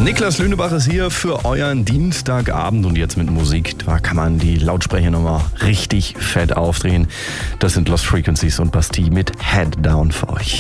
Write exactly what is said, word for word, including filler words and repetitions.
Niklas Lünebach ist hier für euren Dienstagabend und jetzt mit Musik. Da kann man die Lautsprecher nochmal richtig fett aufdrehen. Das sind Lost Frequencies und Bastille mit Head Down für euch.